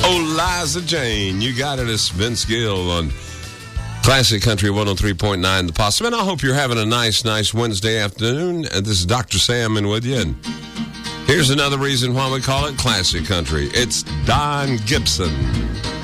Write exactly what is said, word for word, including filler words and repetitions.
Oh, Liza Jane. You got it. It's Vince Gill on Classic Country one oh three point nine The Possum. And I hope you're having a nice, nice Wednesday afternoon. And this is Doctor Salmon with you. And here's another reason why we call it Classic Country. It's Don Gibson.